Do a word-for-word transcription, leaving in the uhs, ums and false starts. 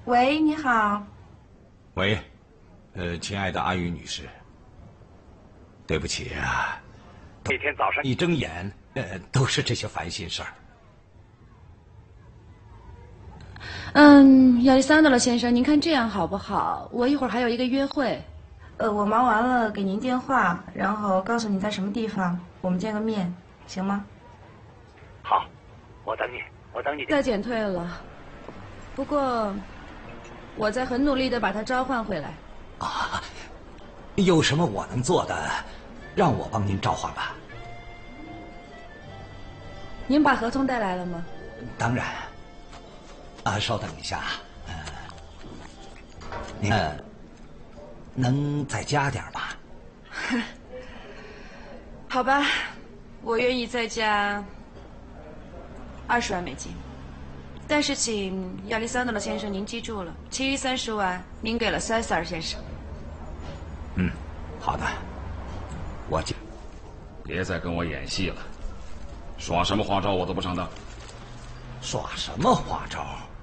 喂，你好。 喂，呃，亲爱的阿玉女士，对不起啊， 那天早上一睁眼，呃，都是这些烦心事儿。 嗯，亚历桑德罗先生，您看这样好不好？我一会儿还有一个约会。 呃，我忙完了给您电话，然后告诉你在什么地方，我们见个面，行吗？ 好，我等你，我等你。 再减退了，不过我在很努力的把他召唤回来。 啊，有什么我能做的，让我帮您召唤吧。 您把合同带来了吗？ 当然。啊，稍等一下，呃，您、呃、能再加点吗？ 好吧，我愿意再加二十万美金，但是请亚历桑德罗先生您记住了，其余三十万您给了塞塞尔先生。 嗯，好的，我记。 别再跟我演戏了，耍什么花招我都不上当。 耍什么花招？